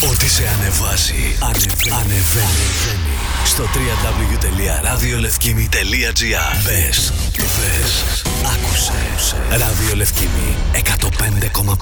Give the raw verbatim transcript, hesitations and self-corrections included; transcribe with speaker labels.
Speaker 1: Ό,τι σε ανεβάζει, ανεβαίνει, ανεβαίνει. Στο double-u double-u double-u τελεία ραδιολευκήμι τελεία τζι άρ. Μπες, μπες, άκουσε. Ραδιολευκήμι εκατόν πέντε κόμμα πέντε.